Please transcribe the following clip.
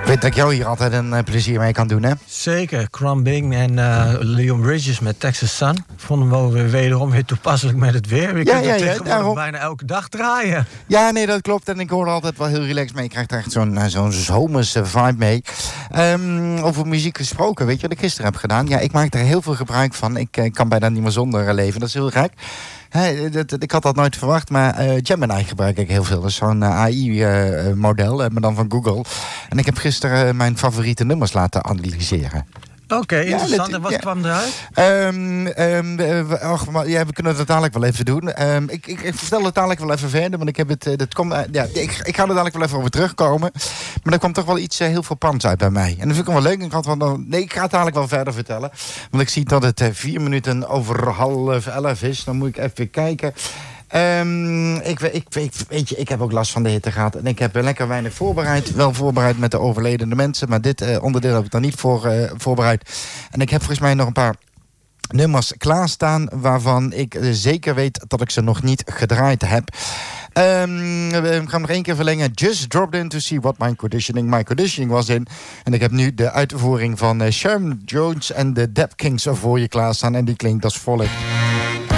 weet dat ik jou hier altijd een plezier mee kan doen, hè? Zeker. Crumbing en Leon Bridges met Texas Sun. Vonden we wel weer wederom weer toepasselijk met het weer. Je kunt het tegenwoordig bijna elke dag draaien. Ja, nee, dat klopt. En ik hoor er altijd wel heel relaxed mee. Je krijgt er echt zo'n zomerse vibe mee. Over muziek gesproken, weet je wat ik gisteren heb gedaan? Ja, ik maak er heel veel gebruik van. Ik kan bijna niet meer zonder leven. Dat is heel gek. Ik had dat nooit verwacht, maar Gemini gebruik ik heel veel. Dat is zo'n AI-model, maar dan van Google. En ik heb gisteren mijn favoriete nummers laten analyseren. Oké, interessant. En wat kwam eruit? We kunnen het dadelijk wel even doen. Ik vertel het dadelijk wel even verder, want ik heb ik ga er dadelijk wel even over terugkomen. Maar er kwam toch wel iets heel frappants uit bij mij. En dat vind ik wel leuk. Ik ga het dadelijk wel verder vertellen. Want ik zie dat het 4 minuten over 10:30 is. Dan moet ik even kijken. Ik heb ook last van de hitte gehad. En ik heb lekker weinig voorbereid. Wel voorbereid met de overledene mensen. Maar dit onderdeel heb ik dan niet voorbereid. En ik heb volgens mij nog een paar nummers klaarstaan waarvan ik zeker weet dat ik ze nog niet gedraaid heb. We gaan nog 1 keer verlengen. Just dropped in to see what my conditioning was in. En ik heb nu de uitvoering van Sharon Jones en de Dap Kings voor je klaarstaan. En die klinkt als volgt.